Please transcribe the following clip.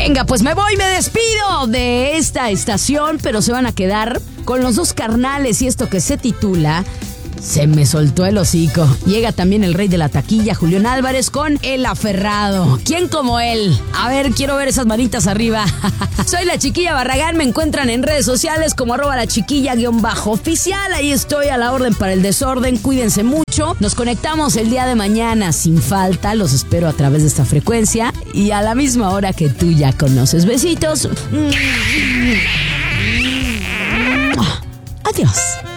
Venga, pues me despido de esta estación, pero se van a quedar con los dos carnales y esto que se titula Se me soltó el hocico. Llega también el rey de la taquilla, Julián Álvarez, con El Aferrado. ¿Quién como él? A ver, quiero ver esas manitas arriba. Soy la Chiquilla Barragán, me encuentran en redes sociales como @lachiquilla_oficial. Ahí estoy a la orden para el desorden, cuídense mucho. Nos conectamos el día de mañana sin falta, los espero a través de esta frecuencia y a la misma hora que tú ya conoces. Besitos. Adiós.